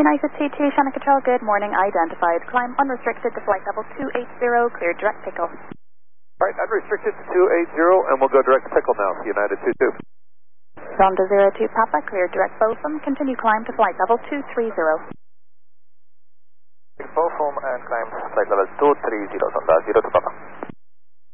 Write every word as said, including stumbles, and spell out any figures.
United T two, Shannon Control, good morning. Identified. Climb unrestricted to flight level two eighty, clear direct pickle. Right, unrestricted to two eighty, and we'll go direct pickle now, United two two. Zonda zero two Papa, clear direct Bochum, continue climb to flight level two three zero. Bochum and climb flight level two three zero, Zonda zero two Papa.